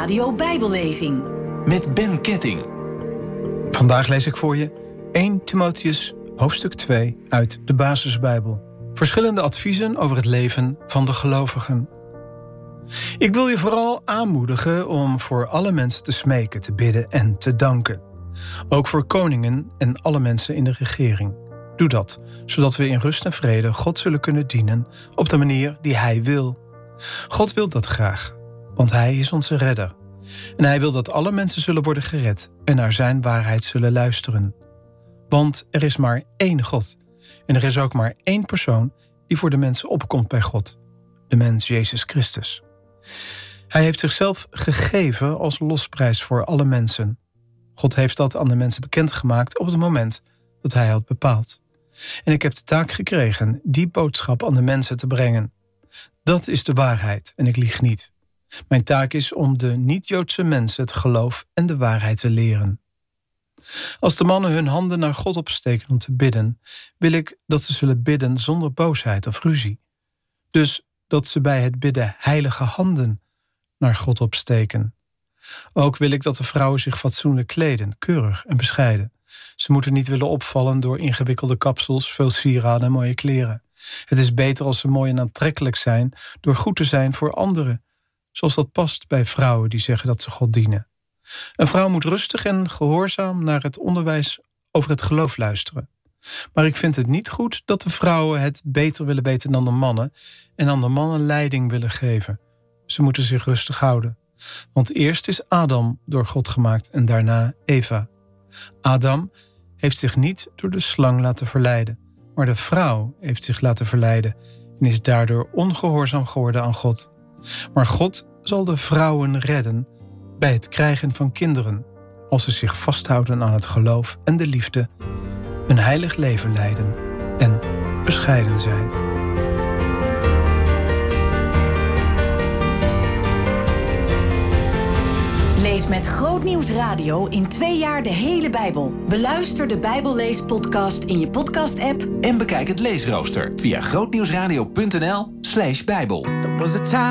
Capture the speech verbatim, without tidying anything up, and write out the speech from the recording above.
Radio Bijbellezing. Met Ben Ketting. Vandaag lees ik voor je eerste Timotheüs hoofdstuk twee uit de Basisbijbel. Verschillende adviezen over het leven van de gelovigen. Ik wil je vooral aanmoedigen om voor alle mensen te smeken, te bidden en te danken. Ook voor koningen en alle mensen in de regering. Doe dat, zodat we in rust en vrede God zullen kunnen dienen op de manier die Hij wil. God wil dat graag, want Hij is onze redder. En Hij wil dat alle mensen zullen worden gered en naar Zijn waarheid zullen luisteren. Want er is maar één God. En er is ook maar één persoon die voor de mensen opkomt bij God. De mens Jezus Christus. Hij heeft zichzelf gegeven als losprijs voor alle mensen. God heeft dat aan de mensen bekendgemaakt op het moment dat Hij had bepaald. En ik heb de taak gekregen die boodschap aan de mensen te brengen. Dat is de waarheid en ik lieg niet. Mijn taak is om de niet-Joodse mensen het geloof en de waarheid te leren. Als de mannen hun handen naar God opsteken om te bidden, wil ik dat ze zullen bidden zonder boosheid of ruzie. Dus dat ze bij het bidden heilige handen naar God opsteken. Ook wil ik dat de vrouwen zich fatsoenlijk kleden, keurig en bescheiden. Ze moeten niet willen opvallen door ingewikkelde kapsels, veel sieraden en mooie kleren. Het is beter als ze mooi en aantrekkelijk zijn door goed te zijn voor anderen, zoals dat past bij vrouwen die zeggen dat ze God dienen. Een vrouw moet rustig en gehoorzaam naar het onderwijs over het geloof luisteren. Maar ik vind het niet goed dat de vrouwen het beter willen weten dan de mannen en aan de mannen leiding willen geven. Ze moeten zich rustig houden. Want eerst is Adam door God gemaakt en daarna Eva. Adam heeft zich niet door de slang laten verleiden, maar de vrouw heeft zich laten verleiden en is daardoor ongehoorzaam geworden aan God. Maar God zal de vrouwen redden bij het krijgen van kinderen, als ze zich vasthouden aan het geloof en de liefde, een heilig leven leiden en bescheiden zijn. Lees met Grootnieuws Radio in twee jaar de hele Bijbel. Beluister de Bijbelleespodcast in je podcast-app En bekijk het leesrooster via grootnieuwsradio punt n l slash bijbel.